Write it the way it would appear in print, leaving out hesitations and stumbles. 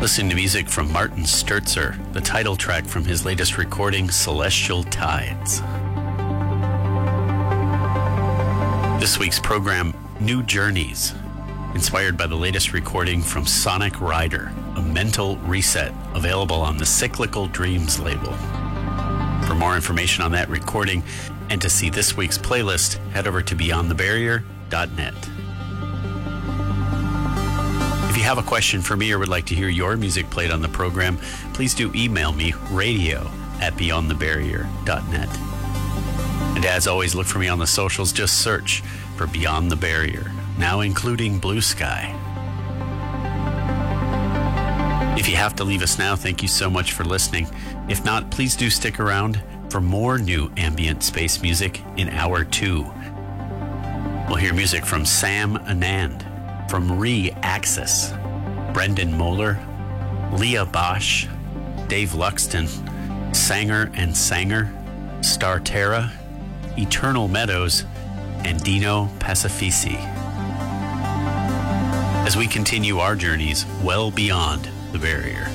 listening to music from Martin Sturzer, the title track from his latest recording, Celestial Tides. This week's program, New Journeys, inspired by the latest recording from Sonic Rider, a mental reset, available on the Cyclical Dreams label. For more information on that recording and to see this week's playlist, head over to beyondthebarrier.net. If you have a question for me or would like to hear your music played on the program, please do email me, radio@beyondthebarrier.net. And as always, look for me on the socials. Just search for Beyond the Barrier, now including Blue Sky. If you have to leave us now, thank you so much for listening. If not, please do stick around for more new ambient space music in Hour 2. We'll hear music from Sam Anand, from Re-Axis, Brendan Moeller, Leah Bosch, Dave Luxton, Sanger and Sanger, Starterra, Eternal Meadows, and Dino Pacifici. As we continue our journeys well beyond the barrier.